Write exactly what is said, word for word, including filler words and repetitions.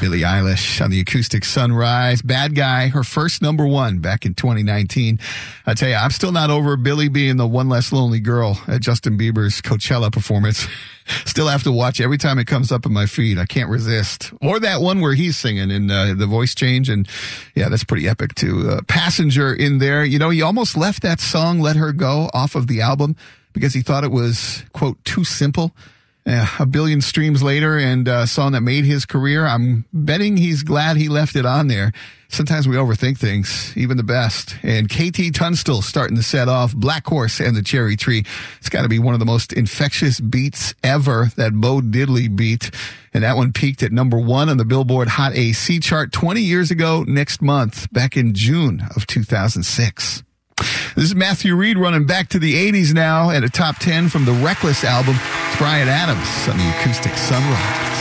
Billie Eilish on the acoustic Sunrise. Bad Guy, her first number one back in twenty nineteen. I tell you, I'm still not over Billie being the one less lonely girl at Justin Bieber's Coachella performance. Still have to watch every time it comes up in my feed. I can't resist. Or that one where he's singing in uh, the voice change. And yeah, that's pretty epic too. Uh, Passenger in there. You know, he almost left that song, Let Her Go, off of the album because he thought it was, quote, too simple. Uh, a billion streams later and a song that made his career. I'm betting he's glad he left it on there. Sometimes we overthink things, even the best. And K T Tunstall starting the set off, Black Horse and the Cherry Tree. It's got to be one of the most infectious beats ever, that Bo Diddley beat. And that one peaked at number one on the Billboard Hot A C chart twenty years ago next month, back in June of two thousand six. This is Matthew Reed running back to the eighties now at a top ten from the Reckless album. It's Bryan Adams on the acoustic Sunrise.